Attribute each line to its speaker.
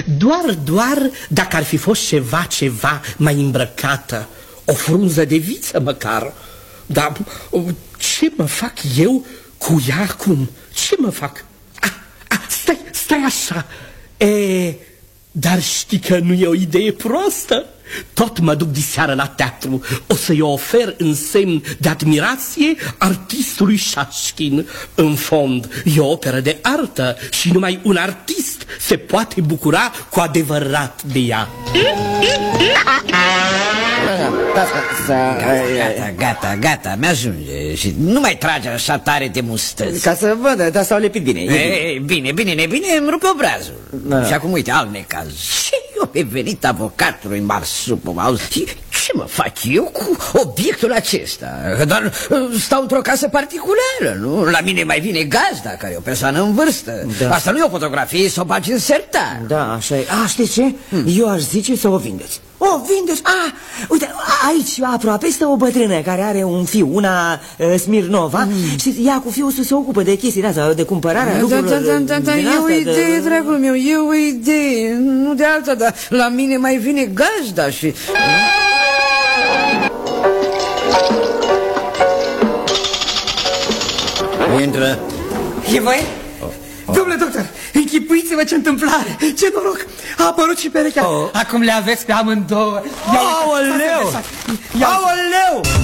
Speaker 1: Doar dacă ar fi fost ceva mai îmbrăcată, o frunză de viță măcar. Dar ce mă fac eu cu ea acum? Ce mă fac? Stai așa. Dar știi că nu e o idee proastă? Tot mă duc diseară la teatru. O să-i ofer în semn de admirație artistului Șașkin. În fond, e o operă de artă și numai un artist se poate bucura cu adevărat de ea.
Speaker 2: Gata, mi-ajunge. Și nu mai trage așa tare de mustăți.
Speaker 3: Ca să văd, dar s-au lepit bine.
Speaker 2: Bine, îmi rupe obrazul. Și acum uite, alt necaz. Și eu pe venit avocatului Marsupă. Ce mă fac eu cu obiectul acesta? Doar stau într-o casă particulară, nu? La mine mai vine gazda, care e o persoană în vârstă. Asta nu e o fotografie, să o bagi în sertar.
Speaker 3: Da, așa e. Știi ce? Eu aș zice să o vindeți. O vindeți? Uite, aici aproape stă o bătrână care are un fiu, una Smirnova, și ea cu fiul se ocupă de chestii de asta, de cumpărarea lucrurilor.
Speaker 2: Da, e o idee, dragul meu, e o idee, nu de alta, dar la mine mai vine gazda și... Intră.
Speaker 3: E voi? Domnule doctor, închipuiți-vă ce întâmplare. Ce noroc, a apărut și perechea. Acum le aveți pe amândouă.
Speaker 2: Aoleu!